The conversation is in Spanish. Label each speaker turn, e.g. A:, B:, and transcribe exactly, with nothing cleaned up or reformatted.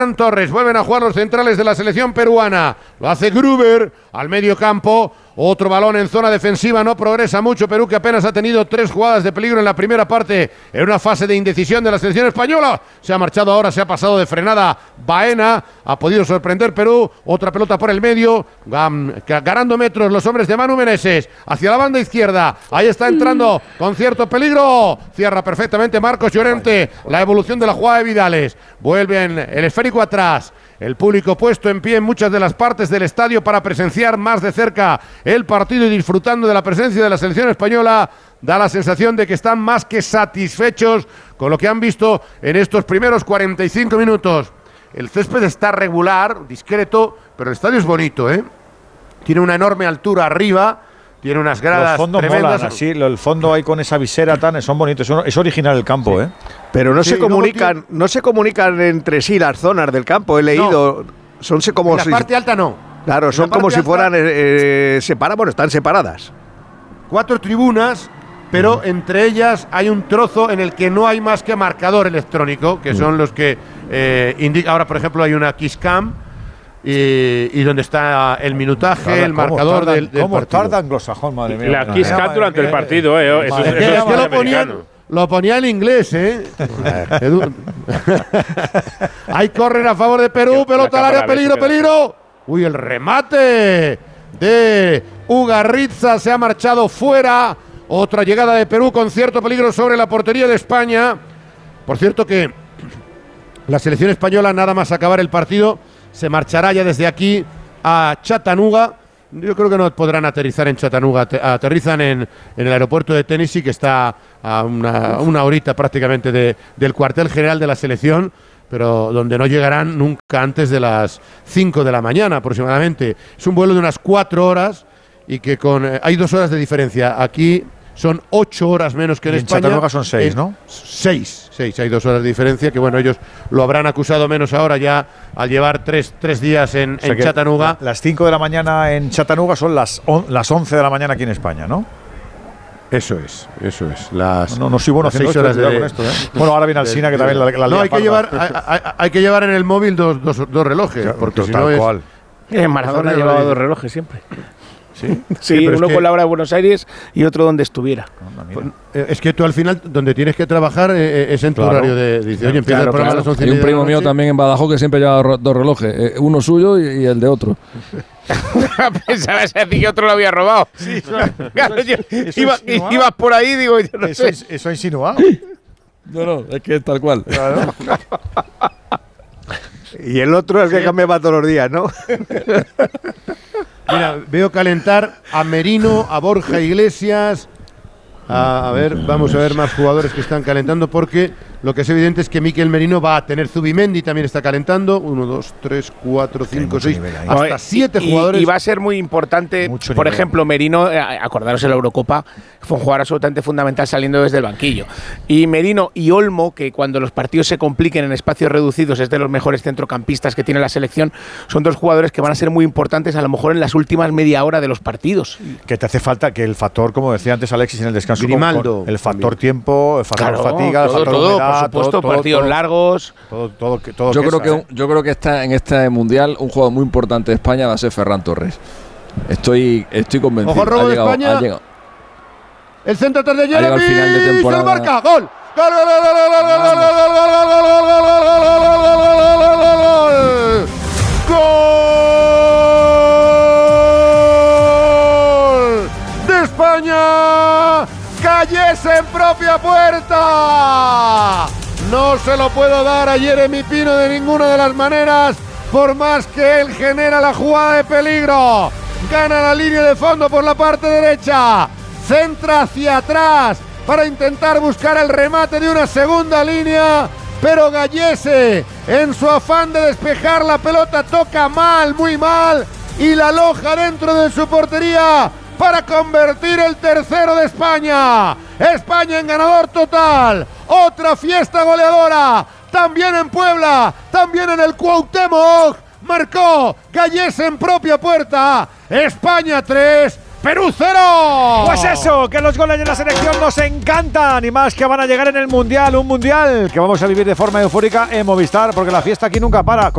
A: Torres, vuelven a jugar los centrales de la selección peruana. Lo hace Gruber al medio campo. Otro balón en zona defensiva, no progresa mucho Perú, que apenas ha tenido tres jugadas de peligro en la primera parte, en una fase de indecisión de la selección española. Se ha marchado ahora, se ha pasado de frenada Baena, ha podido sorprender Perú. Otra pelota por el medio, ganando metros los hombres de Manu Meneses, hacia la banda izquierda. Ahí está entrando con cierto peligro. Cierra perfectamente Marcos Llorente. La evolución de la jugada de Vidales. Vuelven el esférico atrás. El público puesto en pie en muchas de las partes del estadio para presenciar más de cerca el partido y disfrutando de la presencia de la selección española. Da la sensación de que están más que satisfechos con lo que han visto en estos primeros cuarenta y cinco minutos. El césped está regular, discreto, pero el estadio es bonito, ¿eh? Tiene una enorme altura arriba. Tiene unas gradas
B: los fondos
A: tremendas.
B: Molan, así, el fondo ahí con esa visera tan, son bonitos, es original el campo, sí. ¿eh?
C: Pero no
A: sí,
C: se comunican,
A: tiene...
C: no se comunican entre sí las zonas del campo, he leído, no. Son como
A: en la
C: si,
A: parte alta no.
C: Claro, son como si fueran eh, separadas, bueno, están separadas.
A: Cuatro tribunas, pero mm. entre ellas hay un trozo en el que no hay más que marcador electrónico, que mm. son los que eh, indican. Ahora, por ejemplo, hay una Kiss Cam. Y, y donde está el minutaje, Tarda, el marcador
B: tardan,
A: del, del
B: ¿cómo
A: partido.
B: tarda anglosajón, madre mía?
D: La Kiss Cam durante el partido, eh. Eso,
A: es
D: eso
A: que,
D: es
A: es que lo, ponían, lo ponía en inglés, eh. Hay córner a favor de Perú, pelota al área, peligro, peligro. Uy, el remate de Ugarriza se ha marchado fuera. Otra llegada de Perú con cierto peligro sobre la portería de España. Por cierto que la selección española, nada más acabar el partido, se marchará ya desde aquí a Chattanooga. Yo creo que no podrán aterrizar en Chattanooga. Aterrizan en, en el aeropuerto de Tennessee, que está a una, una horita prácticamente de, del cuartel general de la selección, pero donde no llegarán nunca antes de las cinco de la mañana aproximadamente. Es un vuelo de unas cuatro horas y que con eh, hay dos horas de diferencia. Aquí son ocho horas menos que en, en España. En
B: Chattanooga son seis, ¿no?
A: Seis, seis, hay dos horas de diferencia, que bueno, ellos lo habrán acusado menos ahora ya al llevar tres, tres días en, o sea en Chattanooga.
B: Las cinco de la mañana en Chattanooga son las, on, las once de la mañana aquí en España, ¿no?
A: Eso es, eso es. Las,
B: no, no soy bueno haciendo
A: seis horas
B: esto,
A: de,
B: con esto, ¿eh? Bueno, ahora viene Alsina, que también la, la
A: No, hay que, llevar, hay, hay, hay que llevar en el móvil dos, dos, dos relojes,
B: claro,
A: porque si
B: tal
A: no
B: cual.
A: es…
E: Eh, Maradona llevaba dos relojes siempre.
A: Sí,
E: sí, sí, uno es que, con la hora de Buenos Aires y otro donde estuviera.
A: No, es que tú al final, donde tienes que trabajar, eh, es en tu claro. horario de… Dice, oye, empieza
F: claro,
A: el programa claro. a las once y
F: media. Hay un primo mío también en Badajoz que siempre lleva dos relojes, eh, uno suyo y, y el de otro.
E: Pensabas que otro lo había robado. Sí, claro, yo, eso iba, ibas por ahí, digo, yo no
B: eso
E: sé.
B: Es, eso ha insinuado.
F: No, no, es que es tal cual. Claro.
C: Y el otro es el que cambiaba todos los días, ¿no?
A: Mira, veo calentar a Merino, a Borja Iglesias. A, a ver, vamos a ver más jugadores que están calentando, porque lo que es evidente es que Mikel Merino va a tener Zubimendi, también está calentando. Uno, dos, tres, cuatro, cinco, seis, hasta no, siete
E: y,
A: jugadores.
E: Y va a ser muy importante, mucho por nivel. Ejemplo, Merino, acordaros en la Eurocopa, fue un jugador absolutamente fundamental saliendo desde el banquillo. Y Merino y Olmo, que cuando los partidos se compliquen en espacios reducidos es de los mejores centrocampistas que tiene la selección, son dos jugadores que van a ser muy importantes a lo mejor en las últimas media hora de los partidos.
B: Que te hace falta que el factor, como decía antes Alexis en el descanso,
A: Grimaldo,
B: con, el factor también. Tiempo, el factor
E: claro,
B: fatiga,
E: todo,
B: el factor
E: todo,
B: humedad,
E: por supuesto,
B: todo,
E: partidos
B: todo,
E: largos.
B: Todo, todo, todo
F: yo,
B: que
F: creo
B: esa,
F: que un, yo creo que está en este mundial un jugador muy importante de España va a ser Ferran Torres. Estoy, estoy convencido.
A: Ojo, robo
F: ha
A: de
F: llegado,
A: España.
F: Ha llegado.
A: El centro atrás de Jeremy.
F: Al final de temporada.
A: Se marca. Gol. Gol, gol, gol, gol, gol, gol de España. Calles en propia puerta. No se lo puedo dar a Jeremy Pino de ninguna de las maneras, por más que él genera la jugada de peligro. Gana la línea de fondo por la parte derecha. Centra hacia atrás para intentar buscar el remate de una segunda línea, pero Gallese, en su afán de despejar la pelota, toca mal, muy mal, y la aloja dentro de su portería para convertir el tercero de España. España en ganador total. Otra fiesta goleadora, también en Puebla, también en el Cuauhtémoc. Marcó Gallese en propia puerta. España tres, Perú cero.
B: Pues eso, que los goles de la selección nos encantan, y más que van a llegar en el Mundial, un Mundial que vamos a vivir de forma eufórica en Movistar, porque la fiesta aquí nunca para.